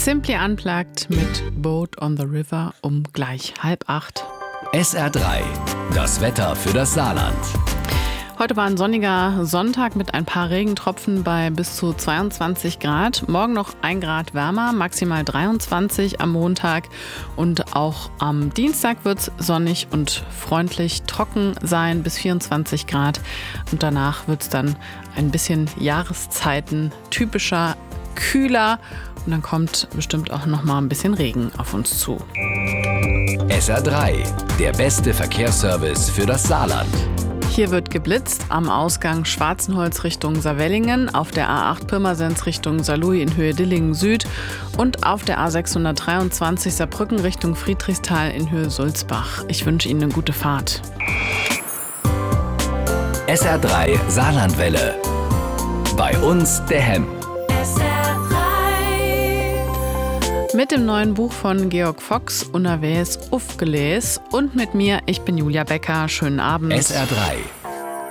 Simply Unplugged mit Boat on the River um gleich 7:30. SR3, das Wetter für das Saarland. Heute war ein sonniger Sonntag mit ein paar Regentropfen bei bis zu 22 Grad. Morgen noch 1 Grad wärmer, maximal 23 am Montag. Und auch am Dienstag wird es sonnig und freundlich trocken sein, bis 24 Grad. Und danach wird es dann ein bisschen Jahreszeiten typischer, kühler. Und dann kommt bestimmt auch noch mal ein bisschen Regen auf uns zu. SR3, der beste Verkehrsservice für das Saarland. Hier wird geblitzt am Ausgang Schwarzenholz Richtung Saarwellingen, auf der A8 Pirmasens Richtung Saarlouis in Höhe Dillingen Süd und auf der A623 Saarbrücken Richtung Friedrichsthal in Höhe Sulzbach. Ich wünsche Ihnen eine gute Fahrt. SR3 Saarlandwelle. Bei uns der Hemm. Mit dem neuen Buch von Georg Fox, Unawees Ufgeles, und mit mir, ich bin Julia Becker. Schönen Abend. SR3.